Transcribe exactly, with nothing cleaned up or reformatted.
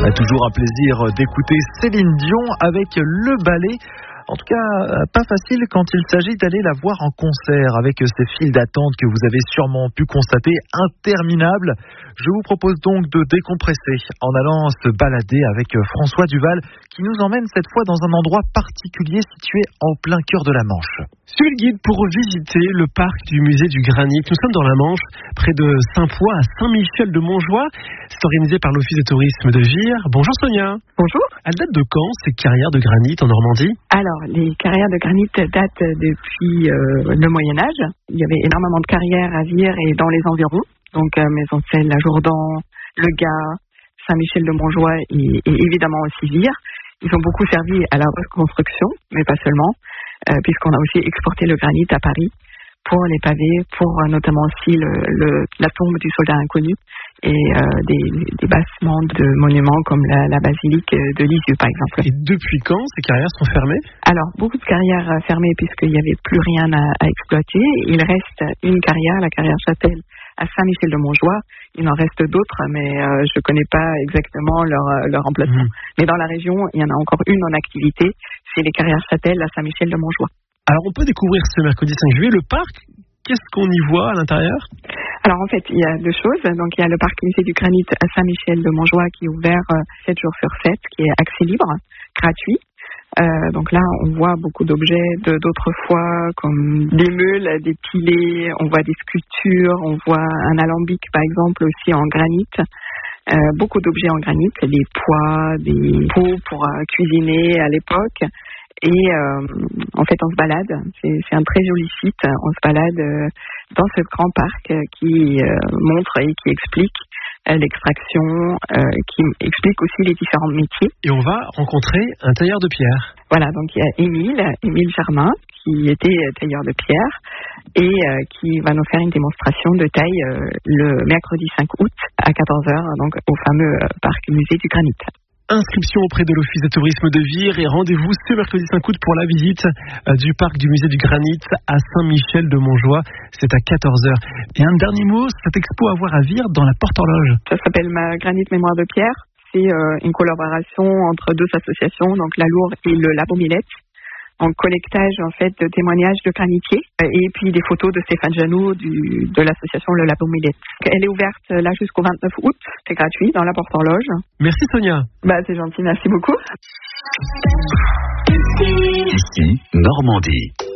Toujours un plaisir d'écouter Céline Dion avec le ballet. En tout cas, pas facile quand il s'agit d'aller la voir en concert avec ces files d'attente que vous avez sûrement pu constater interminables. Je vous propose donc de décompresser en allant se balader avec François Duval qui nous emmène cette fois dans un endroit particulier situé en plein cœur de la Manche. Suivez le guide pour visiter le parc du musée du Granit. Nous sommes dans la Manche, près de Saint-Foy à Saint-Michel-de-Montjoie. C'est organisé par l'Office de tourisme de Vire. Bonjour Sonia. Bonjour. Elle date de quand ces carrières de granit en Normandie ? Alors, les carrières de granit datent depuis euh, le Moyen-Âge. Il y avait énormément de carrières à Vire et dans les environs. Donc, euh, Maison-Selle, La Jourdan, Le Gard, Saint-Michel-de-Montjoie et, et évidemment aussi Vire. Ils ont beaucoup servi à la reconstruction, mais pas seulement, euh, puisqu'on a aussi exporté le granit à Paris pour les pavés, pour euh, notamment aussi le, le, la tombe du soldat inconnu et euh, des, des bassements de monuments comme la, la basilique de Lisieux, par exemple. Et depuis quand ces carrières sont fermées ? Alors, beaucoup de carrières fermées puisqu'il n'y avait plus rien à, à exploiter. Il reste une carrière, la carrière Châtel, à Saint-Michel-de-Montjoie. Il en reste d'autres, mais euh, je ne connais pas exactement leur, leur emplacement. Mmh. Mais dans la région, il y en a encore une en activité, c'est les carrières Châtel à Saint-Michel-de-Montjoie. Alors, on peut découvrir ce mercredi cinq juillet le parc. Qu'est-ce qu'on y voit à l'intérieur ? Alors, en fait, il y a deux choses. Donc, il y a le parc musée du Granit à Saint-Michel-de-Montjoie qui est ouvert euh, sept jours sur sept, qui est accès libre, gratuit. Euh, donc là, on voit beaucoup d'objets de, d'autres fois, comme des meules, des pilets, on voit des sculptures, on voit un alambic, par exemple, aussi en granit. Euh, beaucoup d'objets en granit, des pois, des pots pour euh, cuisiner à l'époque. Et euh, en fait, on se balade. C'est, c'est un très joli site. On se balade euh, dans ce grand parc euh, qui euh, montre et qui explique euh, l'extraction, euh, qui explique aussi les différents métiers. Et on va rencontrer un tailleur de pierre. Voilà, donc il y a Émile, Émile Germain, qui était tailleur de pierre et euh, qui va nous faire une démonstration de taille euh, le mercredi cinq août à quatorze heures, donc au fameux euh, parc musée du Granit. Inscription auprès de l'Office de tourisme de Vire et rendez-vous ce mercredi cinq août pour la visite du parc du musée du Granit à Saint-Michel-de-Montjoie. C'est à quatorze heures. Et un dernier mot, cette expo à voir à Vire dans la Porte-Horloge. Ça s'appelle ma Granit Mémoire de Pierre. C'est euh, une collaboration entre deux associations, donc la Loure et le Labo Millette, en collectage en fait de témoignages de granitiers et puis des photos de Stéphane Janoux du, de l'association Le Labo Millette. Elle est ouverte là jusqu'au vingt-neuf août, c'est gratuit dans la Porte-Horloge. Merci Sonia. Bah c'est gentil, merci beaucoup. Ici, Normandie.